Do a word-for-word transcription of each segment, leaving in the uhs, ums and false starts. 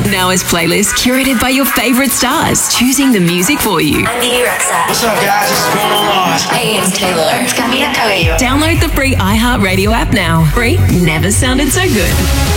Now as playlists curated by your favourite stars, choosing the music for you. I'm Bibi Rexa. What's up, guys? This is going on. Hey, it's Taylor. It's Camila Cabello. Download the free iHeartRadio app now. Free never sounded so good.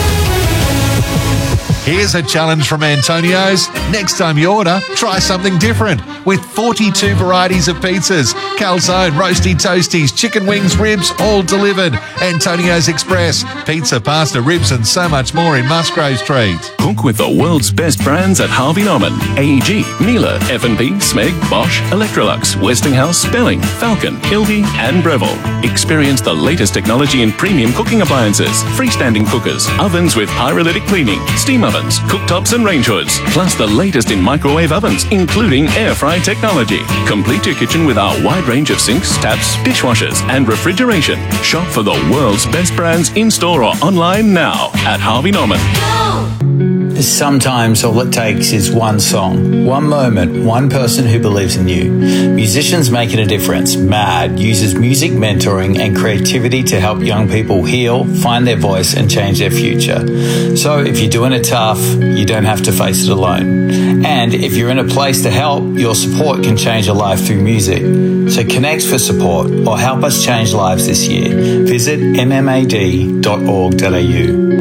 Here's a challenge from Antonio's. Next time you order, try something different. With forty-two varieties of pizzas, calzone, roasty toasties, chicken wings, ribs, all delivered. Antonio's Express. Pizza, pasta, ribs and so much more in Musgrave Street. Cook with the world's best brands at Harvey Norman. A E G, Miele, F and P, Smeg, Bosch, Electrolux, Westinghouse, Spelling, Falcon, Hildy and Breville. Experience the latest technology in premium cooking appliances, freestanding cookers, ovens with pyrolytic cleaning, steam ovens, cooktops and range hoods, plus the latest in microwave ovens, including air fry technology. Complete your kitchen with our wide range of sinks, taps, dishwashers and refrigeration. Shop for the world's best brands in-store or online now at Harvey Norman. Sometimes all it takes is one song, one moment, one person who believes in you. Musicians Making a Difference, MAD, uses music mentoring and creativity to help young people heal, find their voice and change their future. So if you're doing it tough, you don't have to face it alone. And if you're in a place to help, your support can change a life through music. So connect for support or help us change lives this year. Visit m m a d dot org dot a u.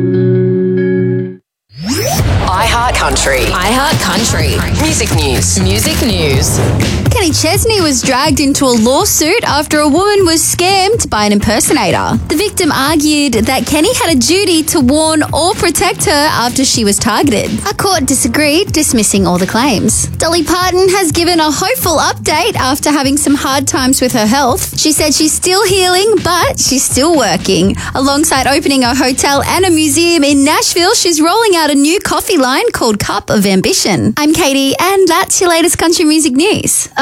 Country. iHeart Country. Music news. Music news. Kenny Chesney was dragged into a lawsuit after a woman was scammed by an impersonator. The victim argued that Kenny had a duty to warn or protect her after she was targeted. A court disagreed, dismissing all the claims. Dolly Parton has given a hopeful update after having some hard times with her health. She said she's still healing, but she's still working. Alongside opening a hotel and a museum in Nashville, she's rolling out a new coffee line called Cup of Ambition. I'm Katie, and that's your latest country music news.